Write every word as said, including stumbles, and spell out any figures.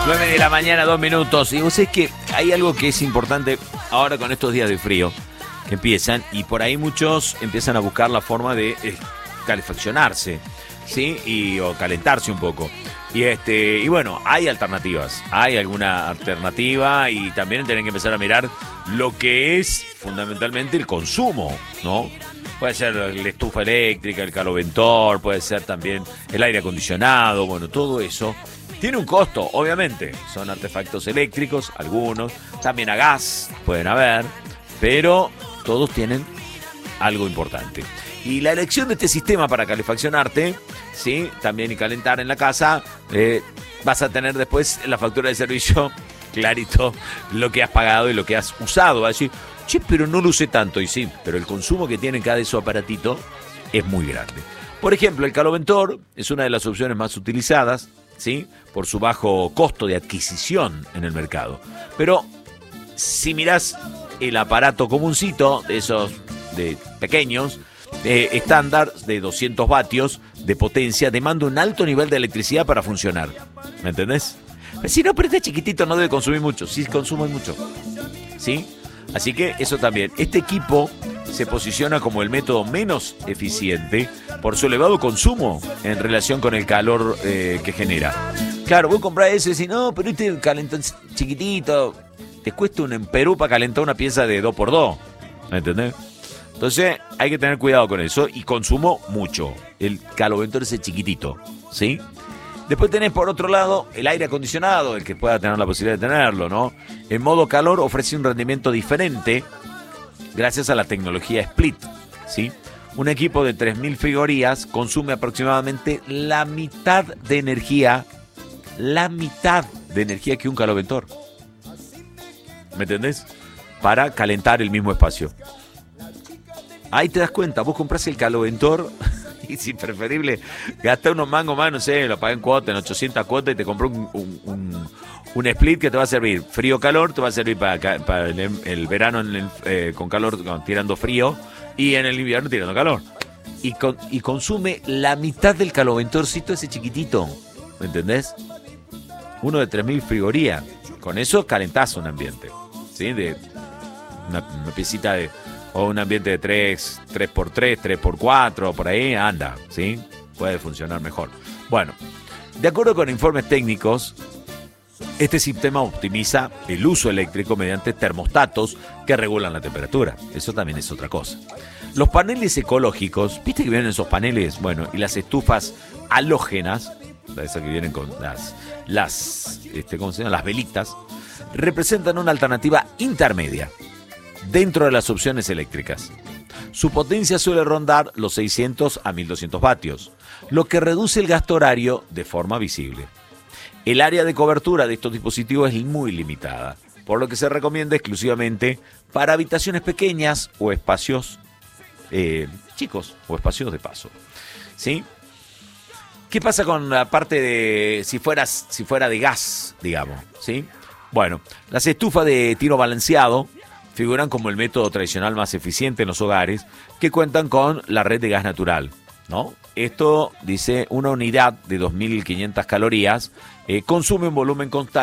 nueve de la mañana, dos minutos. Y vos sabés que hay algo que es importante ahora con estos días de frío que empiezan, y por ahí muchos empiezan a buscar la forma de eh, calefaccionarse, ¿sí? Y, o calentarse un poco. Y este y bueno, hay alternativas. Hay alguna alternativa y también tienen que empezar a mirar lo que es fundamentalmente el consumo, ¿no? Puede ser la estufa eléctrica, el caloventor, puede ser también el aire acondicionado, bueno, todo eso tiene un costo, obviamente. Son artefactos eléctricos, algunos, también a gas pueden haber, pero todos tienen algo importante. Y la elección de este sistema para calefaccionarte, ¿sí? También y calentar en la casa, eh, vas a tener después en la factura de servicio clarito lo que has pagado y lo que has usado. Vas a decir, che, pero no lo usé tanto. Y sí, pero el consumo que tiene cada de esos aparatitos es muy grande. Por ejemplo, el caloventor es una de las opciones más utilizadas, ¿sí? Por su bajo costo de adquisición en el mercado. Pero si mirás el aparato comuncito, de esos de pequeños, eh, estándar de doscientos vatios de potencia, demanda un alto nivel de electricidad para funcionar. ¿Me entendés? Si no, pero este chiquitito no debe consumir mucho. Sí consume mucho, ¿sí? Así que eso también. Este equipo se posiciona como el método menos eficiente por su elevado consumo en relación con el calor eh, que genera. Claro, vos comprás ese y decís, no, pero este calentón chiquitito, te cuesta un emperú para calentar una pieza de dos por dos. ¿Me entendés? Entonces hay que tener cuidado con eso y consumo mucho. El caloventor ese chiquitito, ¿sí? Después tenés por otro lado el aire acondicionado, el que pueda tener la posibilidad de tenerlo, ¿no? En modo calor ofrece un rendimiento diferente gracias a la tecnología Split, ¿sí? Un equipo de tres mil frigorías consume aproximadamente la mitad de energía, la mitad de energía que un caloventor. ¿Me entendés? Para calentar el mismo espacio. Ahí te das cuenta, vos comprás el caloventor y si preferible gastar unos mangos más, no sé, lo pagué en cuota, en ochocientas cuotas y te compró un, un, un, un split que te va a servir frío-calor, te va a servir para, para el, el verano en el, eh, con calor, con, tirando frío, y en el invierno tirando calor. Y, con, y consume la mitad del caloventorcito ese chiquitito, ¿me entendés? Uno de tres mil frigorías. Con eso calentás un ambiente, ¿sí? De una, una piecita de... o un ambiente de tres, tres por tres, tres por cuatro, por ahí anda, ¿sí? Puede funcionar mejor. Bueno, de acuerdo con informes técnicos, este sistema optimiza el uso eléctrico mediante termostatos que regulan la temperatura. Eso también es otra cosa. Los paneles ecológicos, ¿viste que vienen esos paneles? Bueno, y las estufas halógenas, esas que vienen con las, las, este, ¿cómo se llama? Las velitas, representan una alternativa intermedia dentro de las opciones eléctricas. Su potencia suele rondar los seiscientos a mil doscientos vatios, lo que reduce el gasto horario de forma visible. El área de cobertura de estos dispositivos es muy limitada, por lo que se recomienda exclusivamente para habitaciones pequeñas o espacios eh, chicos o espacios de paso, ¿sí? ¿Qué pasa con la parte de si fueras, si fuera de gas, digamos, ¿sí? Bueno, las estufas de tiro balanceado figuran como el método tradicional más eficiente en los hogares que cuentan con la red de gas natural, ¿no? Esto, dice, una unidad de dos mil quinientas calorías eh, consume un volumen constante